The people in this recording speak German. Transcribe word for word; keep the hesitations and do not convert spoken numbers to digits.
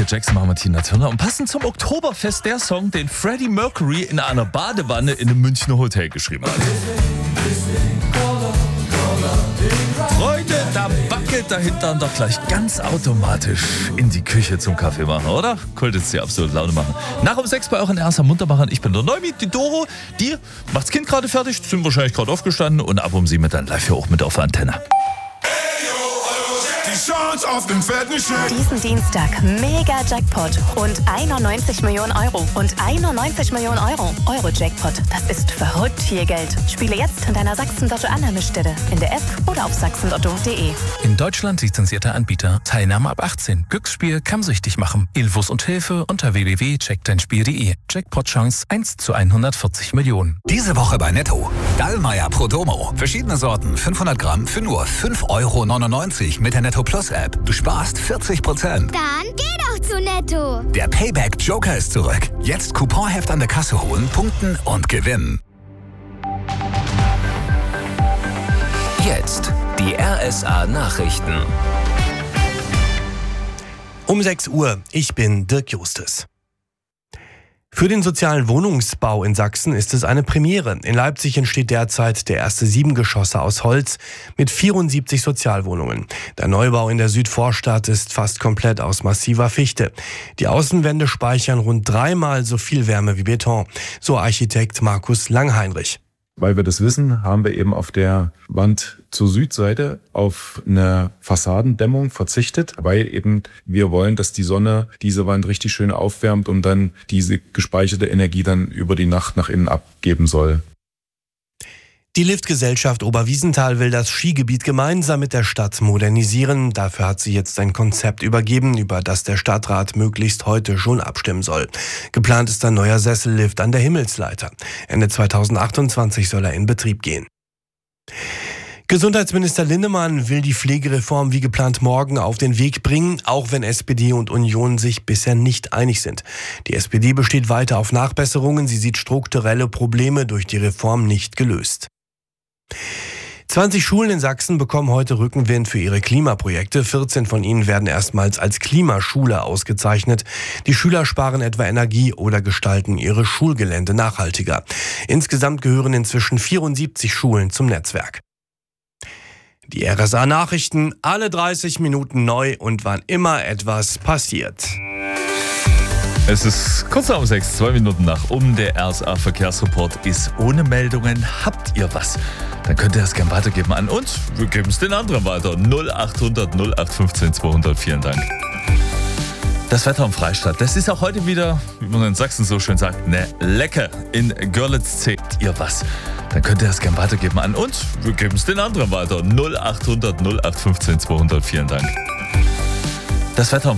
Jackson machen wir Tina Turner. Und passend zum Oktoberfest der Song, den Freddie Mercury in einer Badewanne in einem Münchner Hotel geschrieben hat. Freunde, da wackelt dahinter doch gleich ganz automatisch in die Küche zum Kaffee machen, oder? Könnte jetzt die absolute Laune machen. Nach um sechs bei euren ersten Muntermachern. Ich bin der Neumi, die Doro. Die macht das Kind gerade fertig, sind wahrscheinlich gerade aufgestanden und ab um sieben dann live hier auch mit auf der Antenne. Auf dem fetten Scheck. Diesen Dienstag mega Jackpot. Rund einundneunzig Millionen Euro. Und einundneunzig Millionen Euro. Euro-Jackpot. Das ist verrückt viel Geld. Spiele jetzt in deiner Sachsen-Lotto-Annahmestelle. In der App oder auf sachsenlotto punkt de. In Deutschland lizenzierter Anbieter. Teilnahme ab achtzehn. Glücksspiel kann süchtig machen. Infos und Hilfe unter w w w punkt check dein spiel punkt de. Jackpot-Chance eins zu hundertvierzig Millionen. Diese Woche bei Netto. Dallmayr Pro Domo. Verschiedene Sorten. fünfhundert Gramm für nur fünf Euro neunundneunzig mit der Netto Plus App. Du sparst vierzig Prozent. Dann geh doch zu Netto. Der Payback Joker ist zurück. Jetzt Couponheft an der Kasse holen, punkten und gewinnen. Jetzt die R S A Nachrichten. Um sechs Uhr, ich bin Dirk Justus. Für den sozialen Wohnungsbau in Sachsen ist es eine Premiere. In Leipzig entsteht derzeit der erste Siebengeschosse aus Holz mit vierundsiebzig Sozialwohnungen. Der Neubau in der Südvorstadt ist fast komplett aus massiver Fichte. Die Außenwände speichern rund dreimal so viel Wärme wie Beton, so Architekt Markus Langheinrich. Weil wir das wissen, haben wir eben auf der Wand zur Südseite auf eine Fassadendämmung verzichtet, weil eben wir wollen, dass die Sonne diese Wand richtig schön aufwärmt und dann diese gespeicherte Energie dann über die Nacht nach innen abgeben soll. Die Liftgesellschaft Oberwiesenthal will das Skigebiet gemeinsam mit der Stadt modernisieren. Dafür hat sie jetzt ein Konzept übergeben, über das der Stadtrat möglichst heute schon abstimmen soll. Geplant ist ein neuer Sessellift an der Himmelsleiter. Ende zweitausendachtundzwanzig soll er in Betrieb gehen. Gesundheitsminister Linnemann will die Pflegereform wie geplant morgen auf den Weg bringen, auch wenn S P D und Union sich bisher nicht einig sind. Die S P D besteht weiter auf Nachbesserungen. Sie sieht strukturelle Probleme durch die Reform nicht gelöst. zwanzig Schulen in Sachsen bekommen heute Rückenwind für ihre Klimaprojekte. vierzehn von ihnen werden erstmals als Klimaschule ausgezeichnet. Die Schüler sparen etwa Energie oder gestalten ihre Schulgelände nachhaltiger. Insgesamt gehören inzwischen vierundsiebzig Schulen zum Netzwerk. Die R S A-Nachrichten, alle dreißig Minuten neu und wann immer etwas passiert. Es ist kurz nach um sechs, zwei Minuten nach um. Der R S A-Verkehrsreport ist ohne Meldungen. Habt ihr was? Dann könnt ihr das gerne weitergeben an uns. Wir geben es den anderen weiter. null achthundert null acht fünfzehn zweihundert. Vielen Dank. Das Wetter im Freistaat, das ist auch heute wieder, wie man in Sachsen so schön sagt, ne Lecke. In Görlitz zählt ihr was? Dann könnt ihr das gerne weitergeben an uns. Wir geben es den anderen weiter. null achthundert null acht fünfzehn zweihundert. Vielen Dank. Das Wetter